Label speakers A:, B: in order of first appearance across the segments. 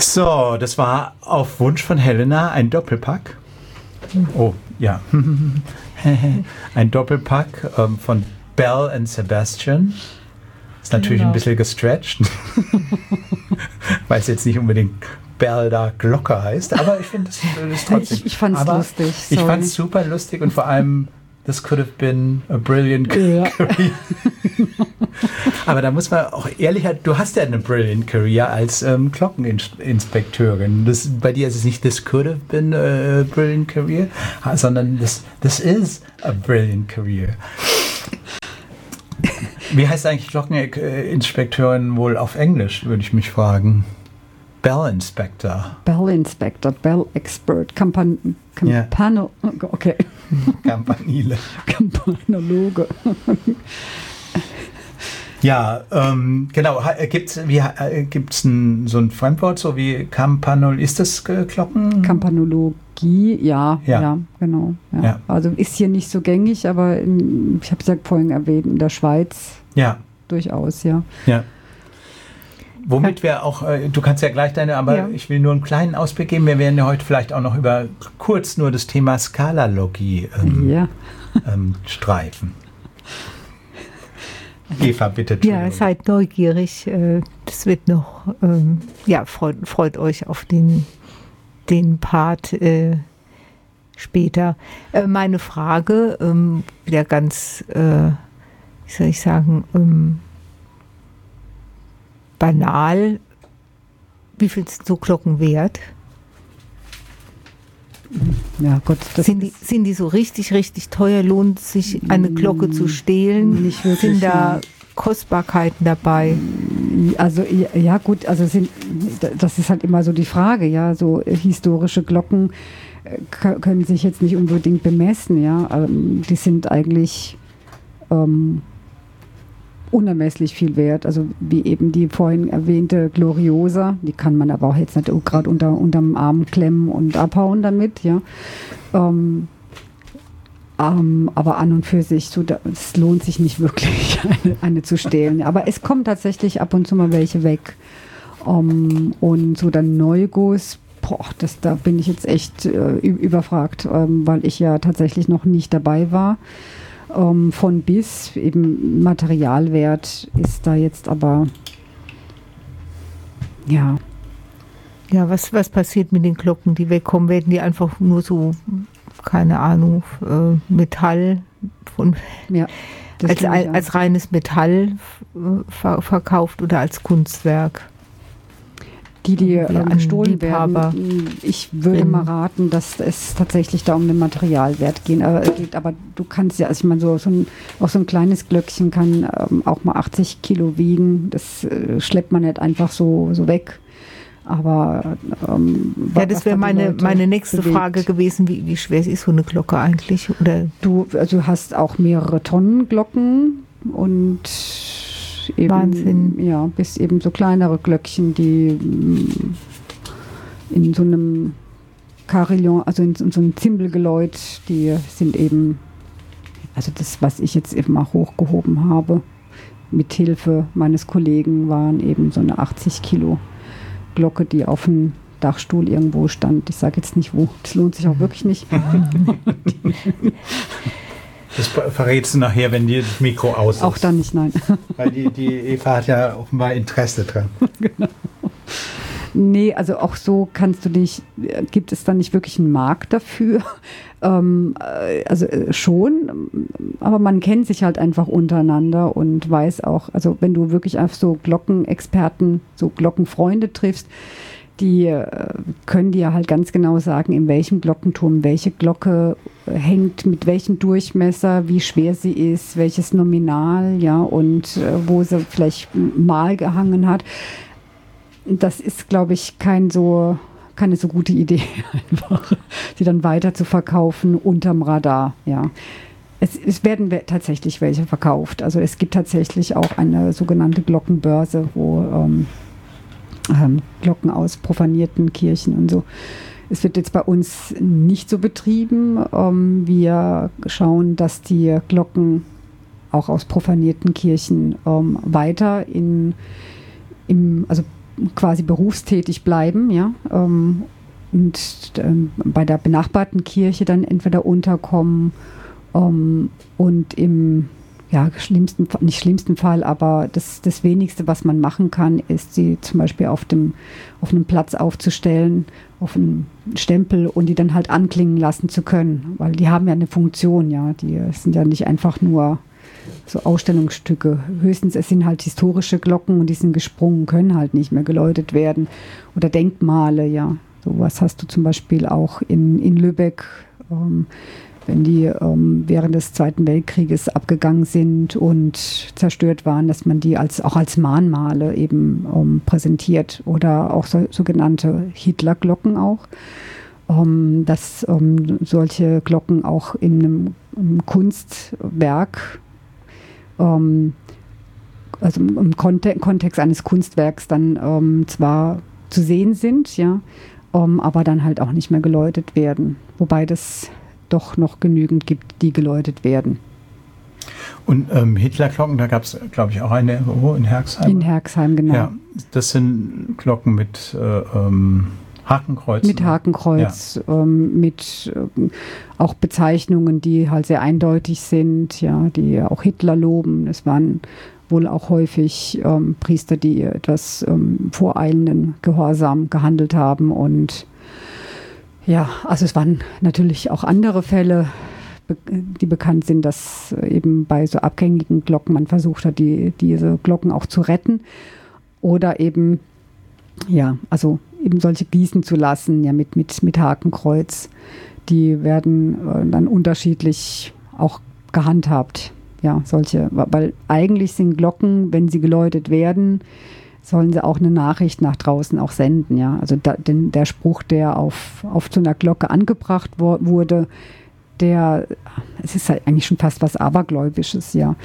A: So, das war auf Wunsch von Helena ein Doppelpack. Oh, ja. Ein Doppelpack von Belle and Sebastian. Ist natürlich ein bisschen gestretched, weil es jetzt nicht unbedingt Belle da Glocke heißt, aber ich finde das trotzdem.
B: Ich fand es lustig.
A: Ich fand es super lustig und vor allem, this could have been a brilliant career. Aber da muss man auch ehrlich, du hast ja eine brilliant career als Glockeninspekteurin. Bei dir ist es nicht this could have been a brilliant career, sondern this is a brilliant career. Wie heißt eigentlich Glockeninspekteurin wohl auf Englisch, würde ich mich fragen. Bell Inspector.
B: Bell Inspector, Bell Expert, Campanile. Okay.
A: Campanile.
B: Campanologe.
A: Ja, genau. Gibt's so ein Fremdwort, so wie Campanol? Ist das Glocken?
B: Campanologie, ja, genau. Ja. Ja. Also ist hier nicht so gängig, aber ich habe es ja vorhin erwähnt, in der Schweiz durchaus, ja.
A: Ja. Womit wir auch, du kannst ja gleich ich will nur einen kleinen Ausblick geben. Wir werden ja heute vielleicht auch noch kurz nur das Thema Skalalogie streifen. Eva, bitte.
C: Ja, seid neugierig. Das wird noch, freut euch auf den Part später. Meine Frage, wieder ganz, wie soll ich sagen, banal, wie viel sind so Glocken wert?
B: Ja, Gott,
C: sind die so richtig, richtig teuer? Lohnt es sich, eine Glocke zu stehlen?
B: Nicht wirklich.
C: Sind da Kostbarkeiten dabei?
B: Also, ja gut, also das ist halt immer so die Frage, ja, so historische Glocken können sich jetzt nicht unbedingt bemessen, ja, die sind eigentlich unermesslich viel wert, also wie eben die vorhin erwähnte Gloriosa, die kann man aber auch jetzt nicht gerade unterm Arm klemmen und abhauen damit, ja. Aber an und für sich, es lohnt sich nicht wirklich, eine zu stehlen. Aber es kommen tatsächlich ab und zu mal welche weg. Und so dann Neuguss, da bin ich jetzt echt überfragt, weil ich ja tatsächlich noch nicht dabei war. Von bis, eben Materialwert ist da jetzt aber, ja.
C: Ja, was passiert mit den Glocken, die wegkommen? Werden die einfach nur so, keine Ahnung, Metall als reines Metall verkauft oder als Kunstwerk?
B: Die gestohlen werden, ich würde mal raten, dass es tatsächlich da um den Materialwert geht. Aber du kannst ja, also ich meine, so ein kleines Glöckchen kann auch mal 80 Kilo wiegen. Das schleppt man nicht einfach so weg. Aber
C: das wäre meine nächste Frage gewesen, wie schwer ist so eine Glocke eigentlich? Oder
B: du hast auch mehrere Tonnen Glocken und eben,
C: Wahnsinn.
B: Ja, bis eben so kleinere Glöckchen, die in so einem Carillon, also in so einem Zimbelgeläut, die sind eben, also das, was ich jetzt eben mal hochgehoben habe, mit Hilfe meines Kollegen, waren eben so eine 80 Kilo Glocke, die auf dem Dachstuhl irgendwo stand. Ich sage jetzt nicht wo, das lohnt sich auch wirklich nicht.
A: Das verrätst du nachher, wenn dir das Mikro aus ist.
B: Auch dann nicht, nein.
A: Weil die Eva hat ja offenbar Interesse dran.
B: Genau. Nee, also auch so gibt es dann nicht wirklich einen Markt dafür. Also schon, aber man kennt sich halt einfach untereinander und weiß auch, also wenn du wirklich auf so Glockenexperten, so Glockenfreunde triffst, die können dir halt ganz genau sagen, in welchem Glockenturm welche Glocke hängt, mit welchem Durchmesser, wie schwer sie ist, welches Nominal, ja, und wo sie vielleicht mal gehangen hat. Das ist, glaube ich, keine so gute Idee, einfach, sie dann weiter zu verkaufen unterm Radar, ja. Es werden tatsächlich welche verkauft. Also es gibt tatsächlich auch eine sogenannte Glockenbörse, wo Glocken aus profanierten Kirchen und so. Es wird jetzt bei uns nicht so betrieben. Wir schauen, dass die Glocken auch aus profanierten Kirchen weiter also quasi berufstätig bleiben, ja, und bei der benachbarten Kirche dann entweder unterkommen und im nicht schlimmsten Fall, aber das Wenigste, was man machen kann, ist, sie zum Beispiel auf einem Platz aufzustellen, auf einen Stempel und die dann halt anklingen lassen zu können, weil die haben ja eine Funktion, ja, die sind ja nicht einfach nur so Ausstellungsstücke. Höchstens, es sind halt historische Glocken und die sind gesprungen, können halt nicht mehr geläutet werden. Oder Denkmale, ja. Sowas hast du zum Beispiel auch in Lübeck, wenn die während des Zweiten Weltkrieges abgegangen sind und zerstört waren, dass man die auch als Mahnmale eben präsentiert. Oder auch sogenannte Hitlerglocken auch. Dass solche Glocken auch in einem Kunstwerk, also im Kontext eines Kunstwerks dann zwar zu sehen sind, ja, aber dann halt auch nicht mehr geläutet werden. Wobei das doch noch genügend gibt, die geläutet werden.
A: Und Hitlerglocken, da gab es, glaube ich, auch eine in Herxheim.
B: In Herxheim, genau.
A: Ja, das sind Glocken mit Hakenkreuz.
B: Mit Hakenkreuz, ja. Mit auch Bezeichnungen, die halt sehr eindeutig sind, ja, die auch Hitler loben. Es waren wohl auch häufig Priester, die etwas voreilenden Gehorsam gehandelt haben. Und ja, also es waren natürlich auch andere Fälle, die bekannt sind, dass eben bei so abgängigen Glocken man versucht hat, diese Glocken auch zu retten. Oder eben, ja, also eben solche gießen zu lassen, ja, mit Hakenkreuz. Die werden dann unterschiedlich auch gehandhabt. Ja, solche, weil eigentlich sind Glocken, wenn sie geläutet werden, sollen sie auch eine Nachricht nach draußen auch senden, ja. Also der Spruch, der auf so einer Glocke angebracht wurde, es ist halt eigentlich schon fast was Abergläubisches, ja.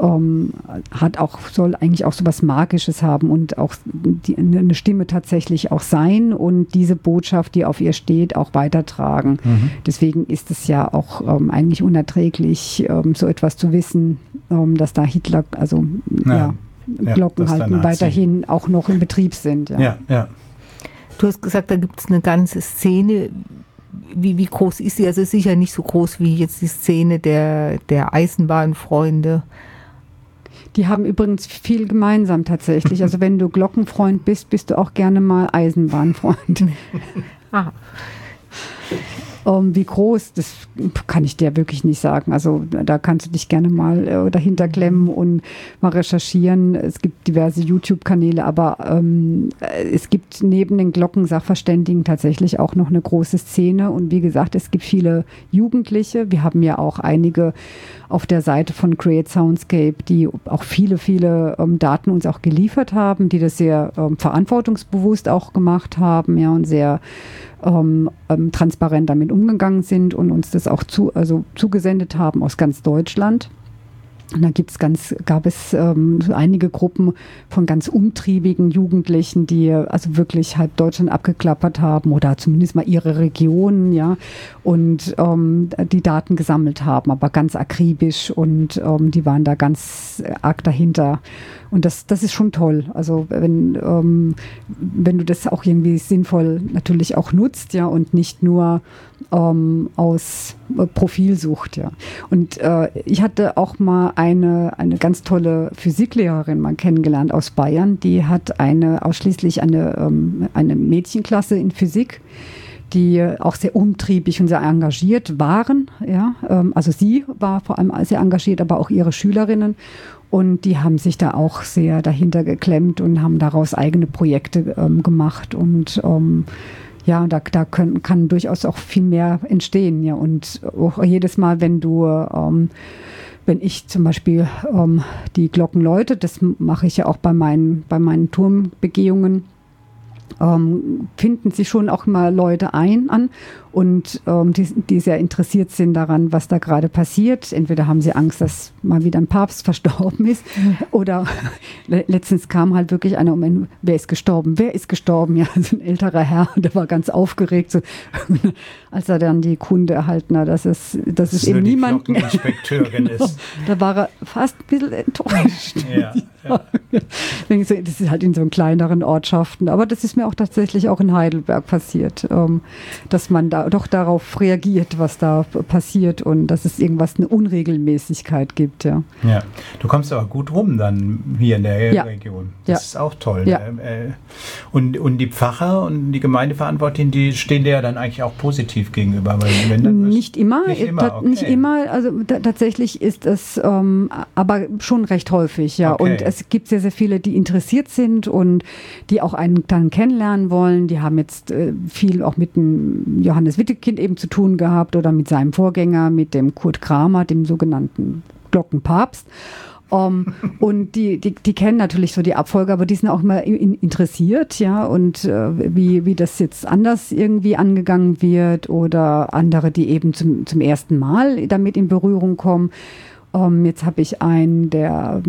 B: Soll eigentlich auch so was Magisches haben und auch eine Stimme tatsächlich auch sein und diese Botschaft, die auf ihr steht, auch weitertragen. Mhm. Deswegen ist es ja auch eigentlich unerträglich, so etwas zu wissen, dass da Hitler, also Glocken halt weiterhin auch noch in Betrieb sind. Ja.
A: Ja.
C: Du hast gesagt, da gibt es eine ganze Szene. Wie groß ist sie? Also sicher nicht so groß wie jetzt die Szene der Eisenbahnfreunde.
B: Die haben übrigens viel gemeinsam tatsächlich. Also wenn du Glockenfreund bist, bist du auch gerne mal Eisenbahnfreund.
C: Ah.
B: Wie groß, das kann ich dir wirklich nicht sagen. Also da kannst du dich gerne mal dahinter klemmen und mal recherchieren. Es gibt diverse YouTube-Kanäle, aber es gibt neben den Glockensachverständigen tatsächlich auch noch eine große Szene. Und wie gesagt, es gibt viele Jugendliche. Wir haben ja auch einige auf der Seite von Create Soundscape, die auch viele Daten uns auch geliefert haben, die das sehr verantwortungsbewusst auch gemacht haben, ja, und sehr transparent damit umgegangen sind und uns das auch zugesendet haben aus ganz Deutschland. Und da gab es so einige Gruppen von ganz umtriebigen Jugendlichen, die also wirklich halb Deutschland abgeklappert haben oder zumindest mal ihre Regionen, ja, und die Daten gesammelt haben, aber ganz akribisch und die waren da ganz arg dahinter. Und das ist schon toll. Also wenn du das auch irgendwie sinnvoll natürlich auch nutzt, ja, und nicht nur aus Profilsucht, ja. Und ich hatte auch mal eine ganz tolle Physiklehrerin mal kennengelernt aus Bayern, die hat ausschließlich eine Mädchenklasse in Physik, die auch sehr umtriebig und sehr engagiert waren, ja. Also sie war vor allem sehr engagiert, aber auch ihre Schülerinnen. Und die haben sich da auch sehr dahinter geklemmt und haben daraus eigene Projekte gemacht. Und ja, da kann durchaus auch viel mehr entstehen. Ja. Und auch jedes Mal, wenn ich zum Beispiel die Glocken läute, das mache ich ja auch bei meinen Turmbegehungen, finden sich schon auch immer Leute an und die sehr interessiert sind daran, was da gerade passiert. Entweder haben sie Angst, dass mal wieder ein Papst verstorben ist oder letztens kam halt wirklich einer wer ist gestorben? Wer ist gestorben? Ja, so ein älterer Herr, der war ganz aufgeregt, so, als er dann die Kunde erhalten hat, dass es eben niemand mehr ist. Da war er fast ein bisschen enttäuscht. Ja. Das ist halt in so kleineren Ortschaften, aber das ist mir auch tatsächlich auch in Heidelberg passiert, dass man da doch darauf reagiert, was da passiert und dass es eine Unregelmäßigkeit gibt. Ja.
A: Ja, du kommst aber gut rum dann hier in der Region. Das ist auch toll.
B: Ja.
A: Und die Pfarrer und die Gemeindeverantwortlichen, die stehen dir ja dann eigentlich auch positiv gegenüber. Weil
B: nicht immer.
A: Okay.
B: Nicht immer. Also tatsächlich ist es aber schon recht häufig. Ja.
A: Okay.
B: Und es gibt sehr, sehr viele, die interessiert sind und die auch einen dann kennenlernen wollen. Die haben jetzt viel auch mit dem Johannes Wittekind eben zu tun gehabt oder mit seinem Vorgänger, mit dem Kurt Kramer, dem sogenannten Glockenpapst. Und die kennen natürlich so die Abfolge, aber die sind auch mal interessiert, ja, und wie das jetzt anders irgendwie angegangen wird oder andere, die eben zum ersten Mal damit in Berührung kommen. Jetzt habe ich einen, der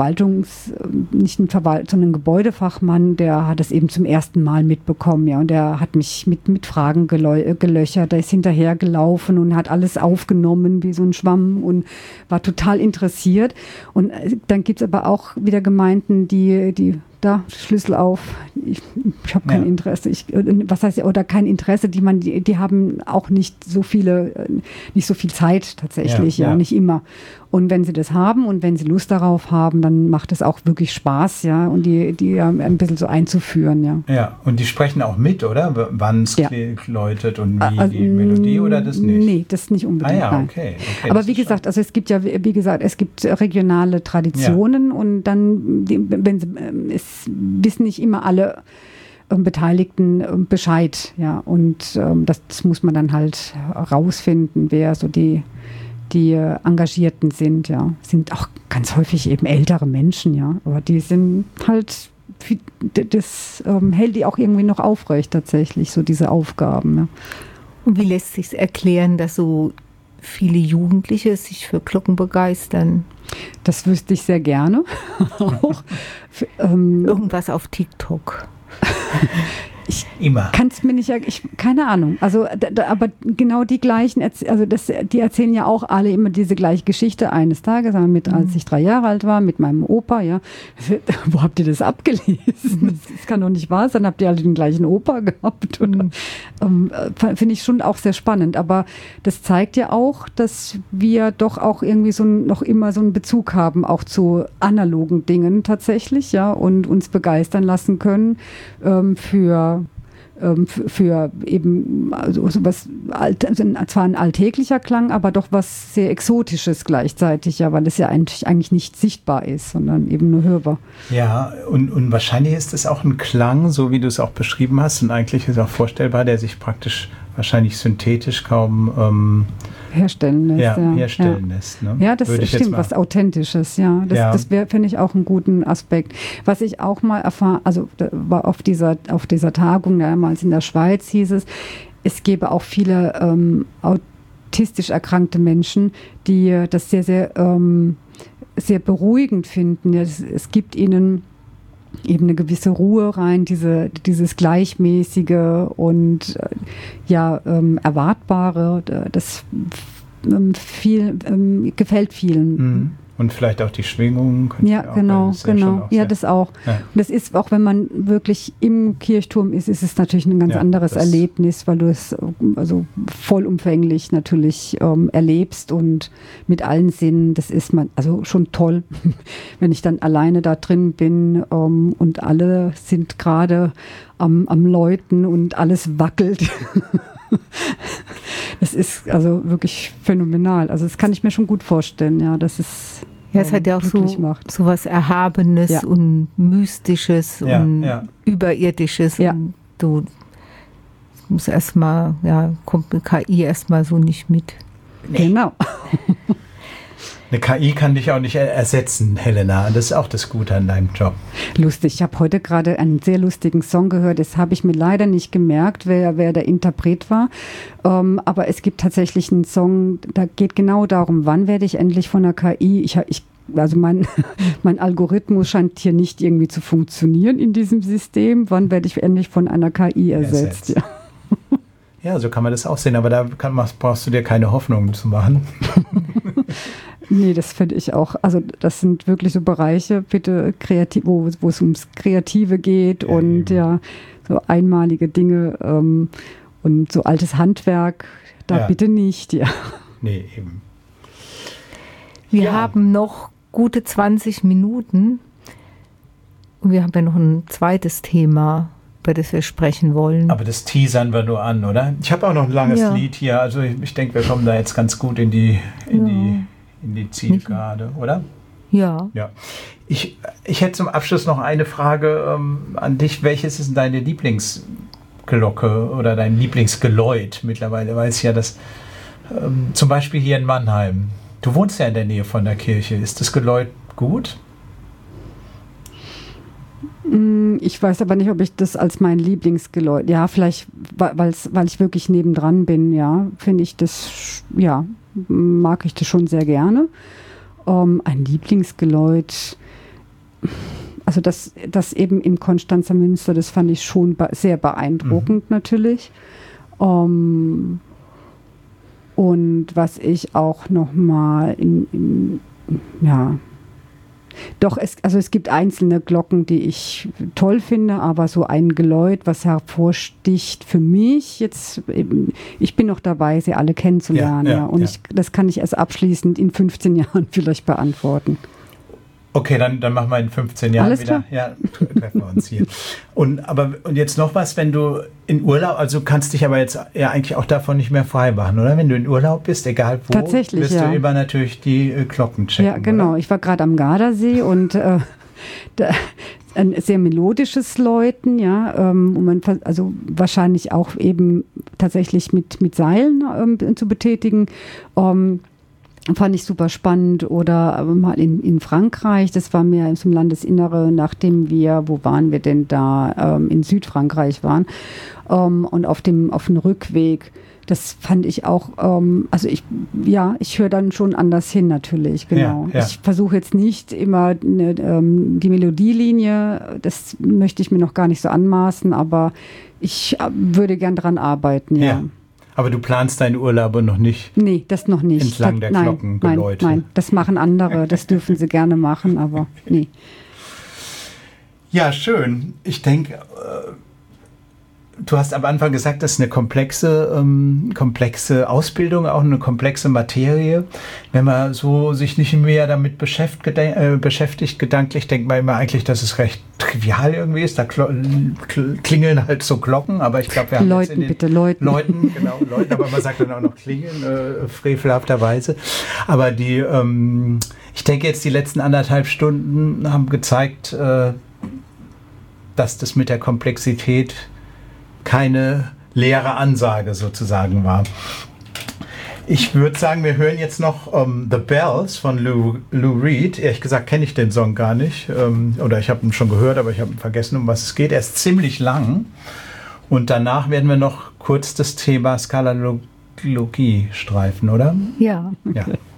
B: sondern Gebäudefachmann, der hat es eben zum ersten Mal mitbekommen, ja, und der hat mich mit Fragen gelöchert, der ist hinterhergelaufen und hat alles aufgenommen wie so ein Schwamm und war total interessiert. Und dann gibt es aber auch wieder Gemeinden, die da, Schlüssel auf, ich habe kein Interesse. Oder kein Interesse, die haben auch nicht so viel Zeit tatsächlich, nicht immer. Und wenn sie das haben und wenn sie Lust darauf haben, dann macht es auch wirklich Spaß, ja, und die ein bisschen so einzuführen, ja.
A: Ja, und die sprechen auch mit, oder? Wann es läutet und wie die Melodie oder das nicht?
B: Nee, das nicht unbedingt.
A: Okay.
B: Aber wie gesagt, also es gibt regionale Traditionen und dann, es wissen nicht immer alle Beteiligten Bescheid, ja, und das muss man dann halt rausfinden, wer so die Engagierten sind, ja. Sind auch ganz häufig eben ältere Menschen, ja, aber die sind halt, das hält die auch irgendwie noch aufrecht tatsächlich, so diese Aufgaben, ja.
C: Und wie lässt sich erklären, dass so viele Jugendliche sich für Glocken begeistern?
B: Das wüsste ich sehr gerne. Auch.
C: Irgendwas auf TikTok.
A: Immer.
B: Kannst mir nicht, keine Ahnung. Also, aber genau die gleichen, die erzählen ja auch alle immer diese gleiche Geschichte eines Tages, als ich 3 Jahre alt war, mit meinem Opa, ja. Wo habt ihr das abgelesen? Das kann doch nicht wahr sein. Habt ihr alle den gleichen Opa gehabt? Finde ich schon auch sehr spannend. Aber das zeigt ja auch, dass wir doch auch irgendwie noch immer so einen Bezug haben, auch zu analogen Dingen tatsächlich, ja, und uns begeistern lassen können für eben sowas, zwar ein alltäglicher Klang, aber doch was sehr Exotisches gleichzeitig, ja, weil es ja eigentlich nicht sichtbar ist, sondern eben nur hörbar.
A: Ja, und wahrscheinlich ist es auch ein Klang, so wie du es auch beschrieben hast, und eigentlich ist auch vorstellbar, der sich praktisch wahrscheinlich synthetisch kaum
B: herstellen
A: lässt. Ne?
B: Ja, das stimmt, was Authentisches, ja. Das finde ich auch einen guten Aspekt. Was ich auch mal erfahren, also war auf dieser Tagung damals in der Schweiz, hieß es gäbe auch viele autistisch erkrankte Menschen, die das sehr, sehr, sehr beruhigend finden. Es gibt ihnen eben eine gewisse Ruhe rein, dieses Gleichmäßige und Erwartbare, das gefällt vielen.
A: Und vielleicht auch die Schwingungen.
B: Ja, genau. Ja, das auch. Ja. Und das ist, auch wenn man wirklich im Kirchturm ist es natürlich ein ganz anderes Erlebnis, weil du es also vollumfänglich natürlich erlebst und mit allen Sinnen. Das ist also schon toll, wenn ich dann alleine da drin bin und alle sind gerade am Läuten und alles wackelt. Das ist also wirklich phänomenal. Also das kann ich mir schon gut vorstellen, ja, dass es
C: es hat ja auch so was Erhabenes und Mystisches und Überirdisches.
B: Ja.
C: Und du musst kommt mit KI erstmal so nicht mit.
B: Nee. Genau.
A: Eine KI kann dich auch nicht ersetzen, Helena. Das ist auch das Gute an deinem Job.
B: Lustig. Ich habe heute gerade einen sehr lustigen Song gehört. Das habe ich mir leider nicht gemerkt, wer der Interpret war. Aber es gibt tatsächlich einen Song, da geht genau darum, wann werde ich endlich von der KI, also mein Algorithmus scheint hier nicht irgendwie zu funktionieren in diesem System. Wann werde ich endlich von einer KI ersetzt? Ja.
A: Ja, so kann man das auch sehen, aber da brauchst du dir keine Hoffnung zu machen.
B: Nee, das finde ich auch. Also das sind wirklich so Bereiche, bitte kreativ, wo es ums Kreative geht und ja, so einmalige Dinge und so altes Handwerk, da bitte nicht, ja. Nee, eben.
C: Wir haben noch gute 20 Minuten und wir haben ja noch ein zweites Thema, über das wir sprechen wollen.
A: Aber das teasern wir nur an, oder? Ich habe auch noch ein langes Lied hier, also ich denke, wir kommen da jetzt ganz gut in die Zielgerade, oder?
C: Ja.
A: Ich hätte zum Abschluss noch eine Frage an dich. Welches ist denn deine Lieblingsglocke oder dein Lieblingsgeläut? Mittlerweile weiß ich ja, dass zum Beispiel hier in Mannheim, du wohnst ja in der Nähe von der Kirche, ist das Geläut gut?
B: Ich weiß aber nicht, ob ich das als mein Lieblingsgeläut, ja, vielleicht, weil ich wirklich nebendran bin, ja, finde ich das, ja, mag ich das schon sehr gerne. Ein Lieblingsgeläut, also das eben im Konstanzer Münster, das fand ich schon sehr beeindruckend natürlich. Und was ich auch nochmal doch, es gibt einzelne Glocken, die ich toll finde, aber so ein Geläut, was hervorsticht für mich jetzt, ich bin noch dabei, sie alle kennenzulernen. Das kann ich erst abschließend in 15 Jahren vielleicht beantworten.
A: Okay, dann machen wir in 15 Jahren
B: Alles
A: wieder.
B: Klar?
A: Ja, treffen wir uns hier. Und jetzt noch was, wenn du in Urlaub, also kannst dich aber jetzt ja eigentlich auch davon nicht mehr frei machen, oder? Wenn du in Urlaub bist, egal wo,
B: tatsächlich,
A: wirst du immer natürlich die Glocken checken.
B: Ja, genau. Oder? Ich war gerade am Gardasee und ein sehr melodisches Läuten, ja, wo man also wahrscheinlich auch eben tatsächlich mit Seilen zu betätigen. Fand ich super spannend. Oder mal in Frankreich, das war mehr im Landesinnere, nachdem wo waren wir denn da, in Südfrankreich waren, und auf dem Rückweg, das fand ich auch, also ich höre dann schon anders hin natürlich, genau. Ja. Ich versuche jetzt nicht immer die Melodielinie, das möchte ich mir noch gar nicht so anmaßen, aber ich würde gern dran arbeiten, ja.
A: Aber du planst deine Urlaube noch nicht?
B: Nee, das noch nicht.
A: Entlang der Glockengeläute?
B: Nein, das machen andere. Das dürfen sie gerne machen, aber nee.
A: Ja, schön. Ich denke, du hast am Anfang gesagt, das ist eine komplexe Ausbildung, auch eine komplexe Materie. Wenn man so sich nicht mehr damit beschäftigt, gedanklich, denkt man immer eigentlich, dass es recht trivial irgendwie ist. Da klingeln halt so Glocken, aber ich glaube, wir haben
B: Läuten,
A: jetzt
B: Läuten,
A: aber man sagt dann auch noch klingeln, frevelhafterweise. Aber ich denke jetzt, die letzten 1,5 Stunden haben gezeigt, dass das mit der Komplexität keine leere Ansage sozusagen war. Ich würde sagen, wir hören jetzt noch The Bells von Lou Reed. Ehrlich gesagt kenne ich den Song gar nicht. Oder ich habe ihn schon gehört, aber ich habe vergessen, um was es geht. Er ist ziemlich lang. Und danach werden wir noch kurz das Thema Skalalogie streifen, oder?
C: Ja.
B: Okay.